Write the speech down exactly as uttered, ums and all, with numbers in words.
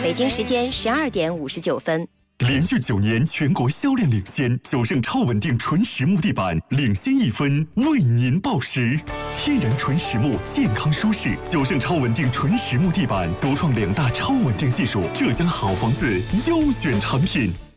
北京时间十二点五十九分。 连续九年全国销量领先，九盛超稳定纯实木地板领先一分，为您报时。天然纯实木，健康舒适，九盛超稳定纯实木地板独创两大超稳定技术，浙江好房子优选产品。